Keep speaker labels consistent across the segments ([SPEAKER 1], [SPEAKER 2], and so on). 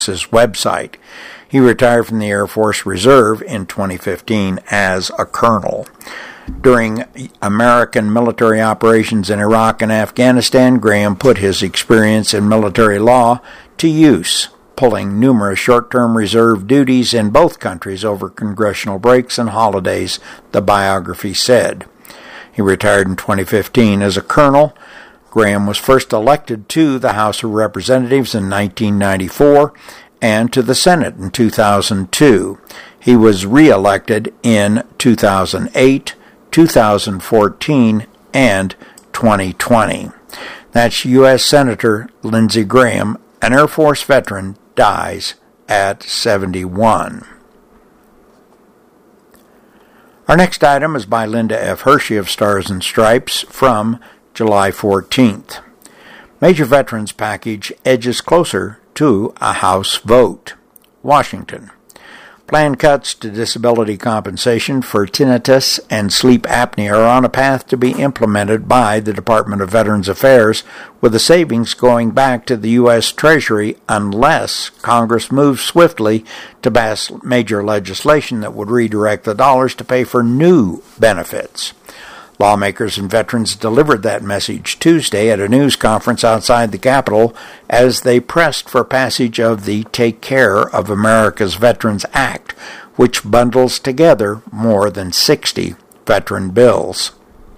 [SPEAKER 1] website. He retired from the Air Force Reserve in 2015 as a colonel. During American military operations in Iraq and Afghanistan, Graham put his experience in military law to use, pulling numerous short-term reserve duties in both countries over congressional breaks and holidays, the biography said. He retired in 2015 as a colonel. Graham was first elected to the House of Representatives in 1994 and to the Senate in 2002. He was re-elected in 2008, 2014, and 2020. That's U.S. Senator Lindsey Graham, an Air Force veteran, dies at 71. Our next item is by Linda F. Hershey of Stars and Stripes from July 14th. Major Veterans Package edges closer to a House vote. Washington. Planned cuts to disability compensation for tinnitus and sleep apnea are on a path to be implemented by the Department of Veterans Affairs, with the savings going back to the U.S. Treasury unless Congress moves swiftly to pass major legislation that would redirect the dollars to pay for new benefits. Lawmakers and veterans delivered that message Tuesday at a news conference outside the Capitol as they pressed for passage of the Take Care of America's Veterans Act, which bundles together more than 60 veteran bills.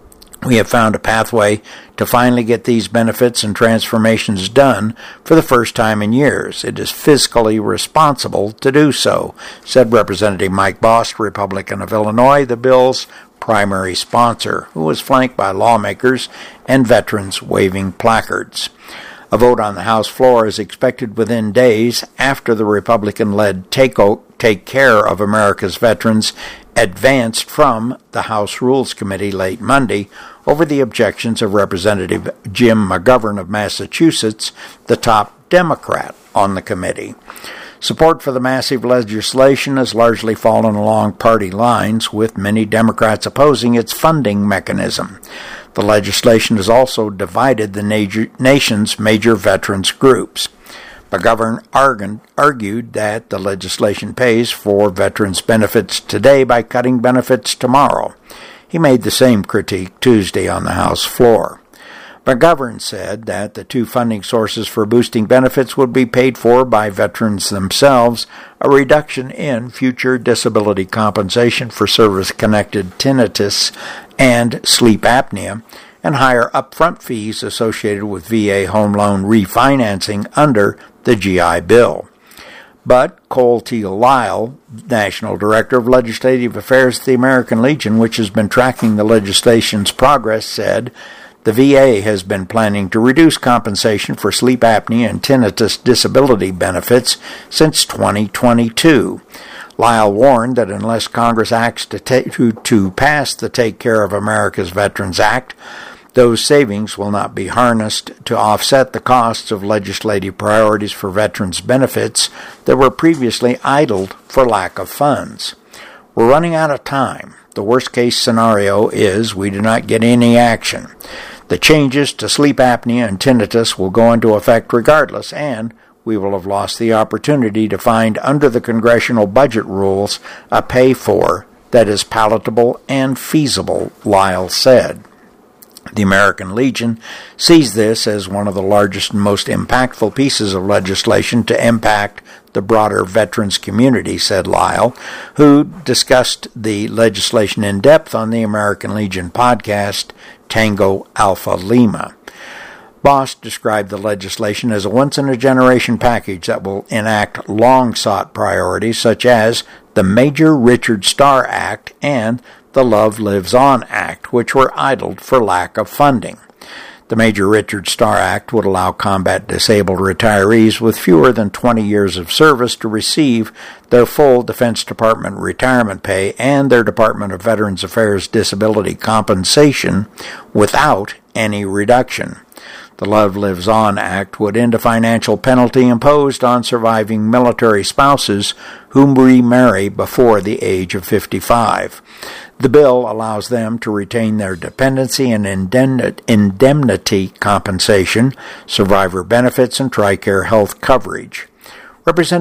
[SPEAKER 1] We have found a pathway to finally get these benefits and transformations done for the first time in years. It is fiscally responsible to do so, said Representative Mike Bost, Republican of Illinois, the bill's primary sponsor, who was flanked by lawmakers and veterans waving placards. A vote on the House floor is expected within days after the Republican-led Take Care of America's Veterans advanced from the House Rules Committee late Monday over the objections of Representative Jim McGovern of Massachusetts, the top Democrat on the committee. Support for the massive legislation has largely fallen along party lines, with many Democrats opposing its funding mechanism. The legislation has also divided the nation's major veterans groups. McGovern argued that the legislation pays for veterans' benefits today by cutting benefits tomorrow. He made the same critique Tuesday on the House floor. McGovern said that the two funding sources for boosting benefits would be paid for by veterans themselves, a reduction in future disability compensation for service-connected tinnitus and sleep apnea, and higher upfront fees associated with VA home loan refinancing under the GI Bill. But Cole T. Lyle, National Director of Legislative Affairs at the American Legion, which has been tracking the legislation's progress, said, "The VA has been planning to reduce compensation for sleep apnea and tinnitus disability benefits since 2022. Lyle warned that unless Congress acts to pass the Take Care of America's Veterans Act, those savings will not be harnessed to offset the costs of legislative priorities for veterans' benefits that were previously idled for lack of funds. We're running out of time. The worst-case scenario is we do not get any action. The changes to sleep apnea and tinnitus will go into effect regardless, and we will have lost the opportunity to find under the congressional budget rules a pay-for that is palatable and feasible," Lyle said. The American Legion sees this as one of the largest and most impactful pieces of legislation to impact the broader veterans community, said Lyle, who discussed the legislation in depth on the American Legion podcast, Tango Alpha Lima. Bost described the legislation as a once-in-a-generation package that will enact long-sought priorities such as the Major Richard Starr Act and the Love Lives On Act, which were idled for lack of funding. The Major Richard Starr Act would allow combat-disabled retirees with fewer than 20 years of service to receive their full Defense Department retirement pay and their Department of Veterans Affairs disability compensation without any reduction. The Love Lives On Act would end a financial penalty imposed on surviving military spouses whom remarry before the age of 55. The bill allows them to retain their dependency and indemnity compensation, survivor benefits, and TRICARE health coverage. Representative